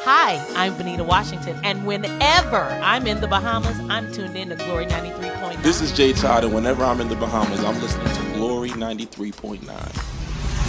Hi, I'm Benita Washington, and whenever I'm in the Bahamas, I'm tuned in to Glory 93.9. This is Jay Todd, and whenever I'm in the Bahamas, I'm listening to Glory 93.9.